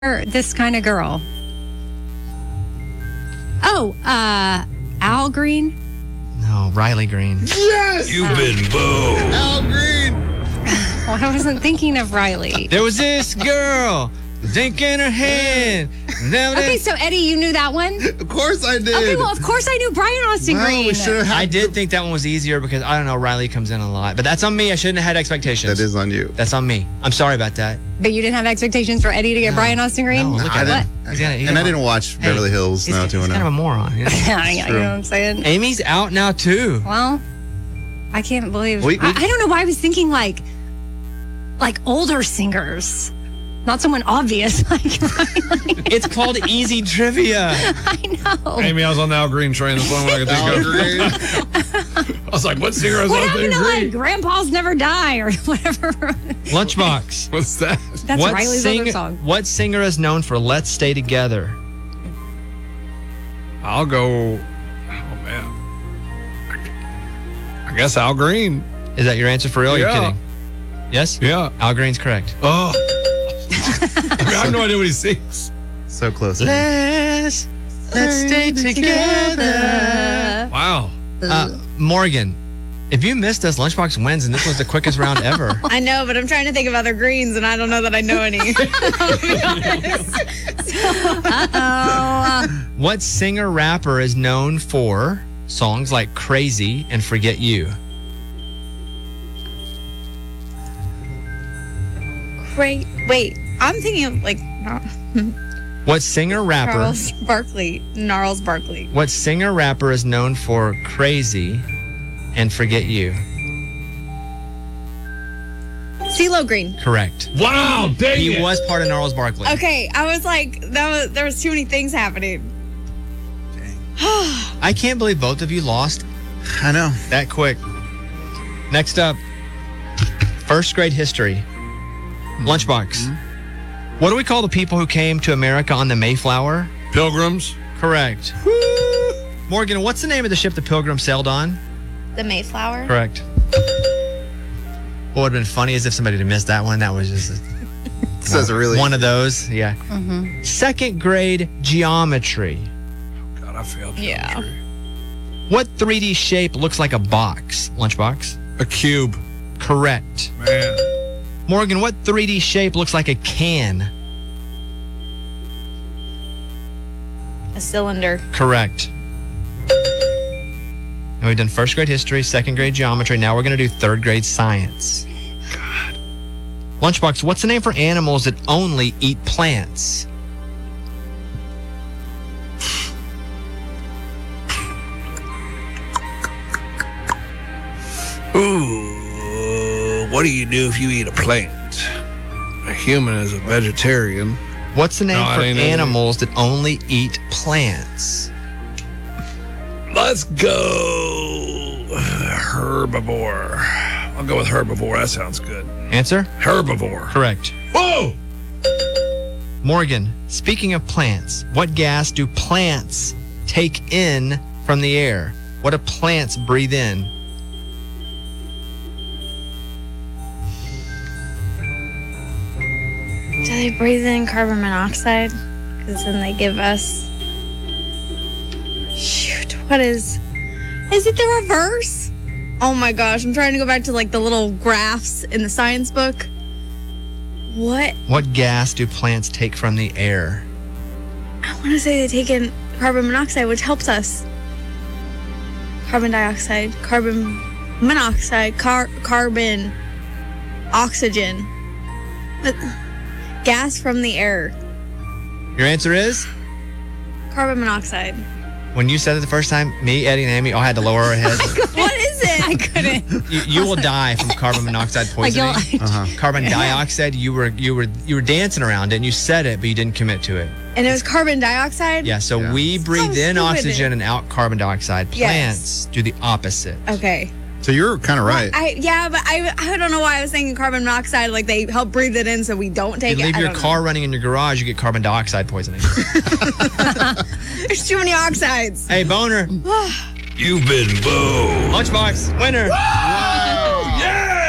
this kind of girl? Oh, Al Green? No, Riley Green. Yes! You've been booed. Al Green. Well, I wasn't thinking of Riley. There was this girl, drink in her hand. Okay, so Eddie, you knew that one? Of course I did. Okay, well, of course I knew Brian Austin Well, Green. we should have had I did think that one was easier because, I don't know, Riley comes in a lot. But that's on me. I shouldn't have had expectations. That is on you. That's on me. I'm sorry about that. But you didn't have expectations for Eddie to get Brian Austin Green? No, look I at that. didn't. And I didn't watch Beverly Hills He's 90210. kind of a moron. Yeah, you know what I'm saying? Amy's out now, too. Well, I can't believe. We- I don't know why I was thinking like older singers, not someone obvious like Riley. It's called easy trivia. I know. Amy, I was on the Al Green train. That's the only one I Al could think Green. of. I was like, what singer is What on happened the to like Green? Grandpas Never Die or whatever? Lunchbox. What's that? That's Riley's other song. What singer is known for Let's Stay Together? I'll go. Oh, man. I guess Al Green. Is that your answer for real? You're Yeah. kidding. Yes? Yeah. Al Green's correct. Oh. I have no idea what he sings. So close. Let's stay together. Wow. Morgan, if you missed us, Lunchbox wins, and this was the quickest round ever. I know, but I'm trying to think of other greens, and I don't know that I know any. What singer-rapper is known for songs like Crazy and Forget You? Great. Wait, I'm thinking of like What singer-rapper? Gnarls Barkley. What singer-rapper is known for Crazy and Forget You? CeeLo Green. Correct. Wow. Dang He it. was part of Gnarls Barkley. Okay, I was like, there was too many things happening. I can't believe both of you lost I know. that quick. Next up, first grade history. Lunchbox. What do we call the people who came to America on the Mayflower? Pilgrims. Correct. Morgan, what's the name of the ship the Pilgrims sailed on? The Mayflower. Correct. What would have been funny is if somebody had missed that one. That was just Says it really. one of those. Yeah. Second grade geometry. God, I failed. Yeah. geometry. What 3D shape looks like a box? Lunchbox. A cube. Correct. Man. Morgan, what 3D shape looks like a can? A cylinder. Correct. And we've done first grade history, second grade geometry. Now we're going to do third grade science. God. Lunchbox, what's the name for animals that only eat plants? Ooh, what do you do if you eat a plant? A human is a vegetarian. What's the name No, I for ain't animals that only eat plants? Let's go herbivore. I'll go with herbivore. That sounds good. Answer? Herbivore. Correct. Whoa! Morgan, speaking of plants, what gas do plants take in from the air? What do plants breathe in? Do they breathe in carbon monoxide? Because then they give us. Shoot, what is. Is it the reverse? Oh my gosh, I'm trying to go back to like the little graphs in the science book. What? What gas do plants take from the air? I want to say they take in carbon monoxide, which helps us. Carbon dioxide, carbon monoxide, carbon, oxygen. But gas from the air. Your answer is? Carbon monoxide. When you said it the first time, me, Eddie, and Amy all had to lower our heads. What is it? I couldn't. You will die from carbon monoxide poisoning. Carbon dioxide, you were dancing around it and you said it, but you didn't commit to it. And it was carbon dioxide? Yeah, so we breathe in stupid. oxygen and out carbon dioxide. Yes. Plants do the opposite. Okay. So you're kind of right. But I don't know why I was thinking carbon monoxide, like they help breathe it in so we don't take You it. leave I your don't car running in your garage, you get carbon dioxide poisoning. know. There's too many oxides. Hey, Boner. You've been booed. Lunchbox, winner.